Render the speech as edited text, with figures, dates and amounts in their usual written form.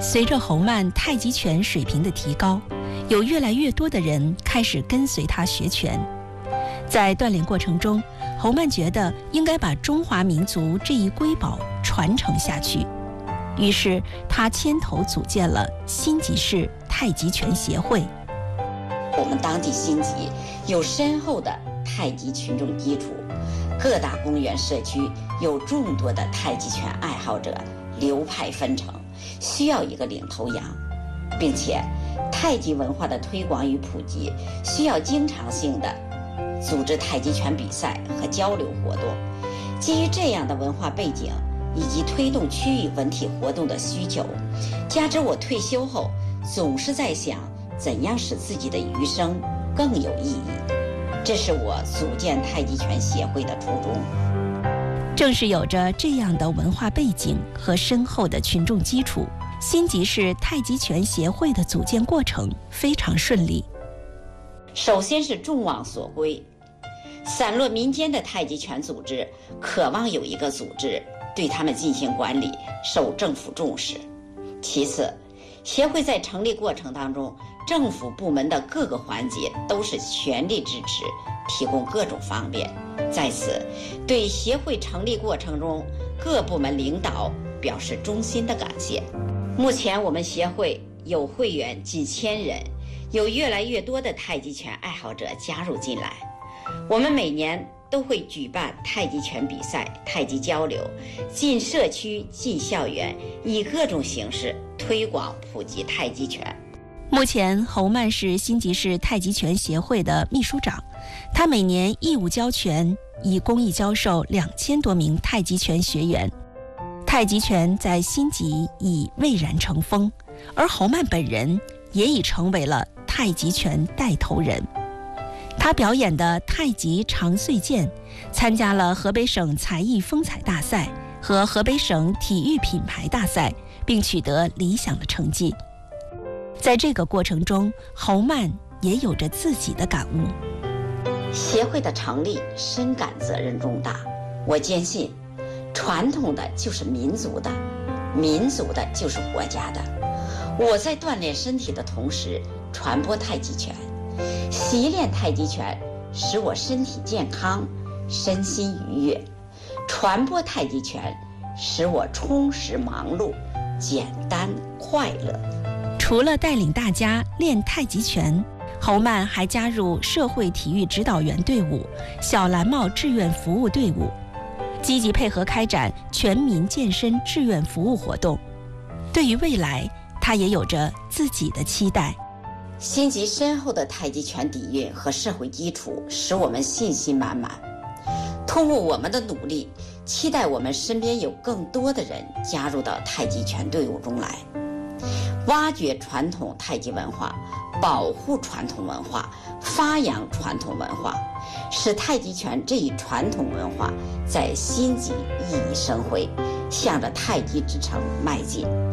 随着侯曼太极拳水平的提高，有越来越多的人开始跟随他学拳。在锻炼过程中，侯曼觉得应该把中华民族这一瑰宝传承下去，于是他牵头组建了新集市太极拳协会。 我们当地新集有深厚的太极群众基础，各大公园社区有众多的太极拳爱好者，流派纷呈，需要一个领头羊，并且太极文化的推广与普及需要经常性的组织太极拳比赛和交流活动。基于这样的文化背景以及推动区域文体活动的需求，加之我退休后总是在想怎样使自己的余生更有意义，这是我组建太极拳协会的初衷。 正是有着这样的文化背景和深厚的群众基础，新集市太极拳协会的组建过程非常顺利。 首先是众望所归，散落民间的太极拳组织渴望有一个组织对他们进行管理，受政府重视。其次，协会在成立过程当中，政府部门的各个环节都是全力支持，提供各种方便。在此，对协会成立过程中各部门领导表示衷心的感谢。目前我们协会有会员几千人，有越来越多的太极拳爱好者加入进来。我们每年都会举办太极拳比赛、太极交流，进社区、进校园，以各种形式推广普及太极拳。 目前，侯曼是新集市太极拳协会的秘书长，他每年义务教拳，以公益教授2000多名太极拳学员。太极拳在新集已蔚然成风，而侯曼本人也已成为了太极拳带头人。他表演的太极长穗剑参加了河北省才艺风采大赛和河北省体育品牌大赛，并取得理想的成绩。在这个过程中，侯曼也有着自己的感悟。 协会的成立深感责任重大，我坚信传统的就是民族的，民族的就是国家的。我在锻炼身体的同时传播太极拳，习练太极拳使我身体健康，身心愉悦；传播太极拳使我充实忙碌，简单快乐。 除了带领大家练太极拳，侯曼还加入社会体育指导员队伍、小蓝帽志愿服务队伍，积极配合开展全民健身志愿服务活动。对于未来，他也有着自己的期待。 新集深厚的太极拳底蕴和社会基础使我们信心满满。通过我们的努力，期待我们身边有更多的人加入到太极拳队伍中来，挖掘传统太极文化，保护传统文化，发扬传统文化，使太极拳这一传统文化在新集熠熠生辉，向着太极之城迈进。